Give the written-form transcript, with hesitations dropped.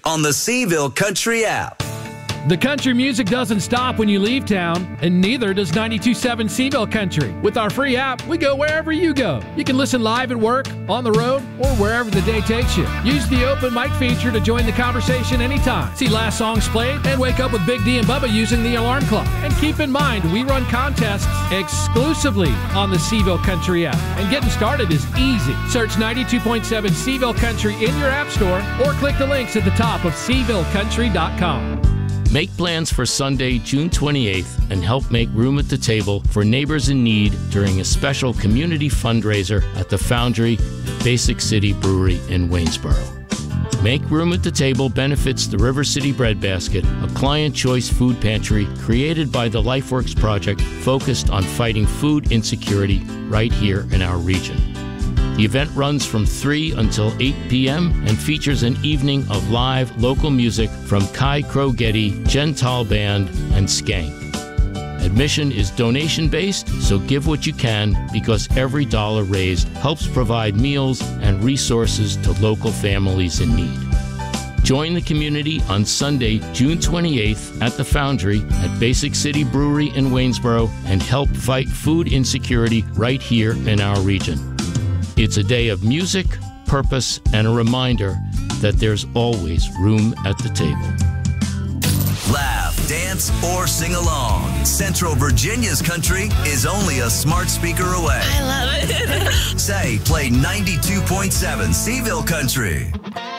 on the Seville Country app. The country music doesn't stop when you leave town, and neither does 92.7 Seville Country. With our free app, we go wherever you go. You can listen live at work, on the road, or wherever the day takes you. Use the open mic feature to join the conversation anytime. See last songs played, and wake up with Big D and Bubba using the alarm clock. And keep in mind, we run contests exclusively on the Seville Country app. And getting started is easy. Search 92.7 Seville Country in your app store, or click the links at the top of SevilleCountry.com. Make plans for Sunday, June 28th, and help make room at the table for neighbors in need during a special community fundraiser at the Foundry at Basic City Brewery in Waynesboro. Make Room at the Table benefits the River City Bread Basket, a client choice food pantry created by the LifeWorks Project focused on fighting food insecurity right here in our region. The event runs from 3 until 8 p.m. and features an evening of live local music from Kai Krogetti, Gentile Band, and Skank. Admission is donation-based, so give what you can because every dollar raised helps provide meals and resources to local families in need. Join the community on Sunday, June 28th at the Foundry at Basic City Brewery in Waynesboro and help fight food insecurity right here in our region. It's a day of music, purpose, and a reminder that there's always room at the table. Laugh, dance, or sing along. Central Virginia's country is only a smart speaker away. I love it. Say, play 92.7 Seville Country.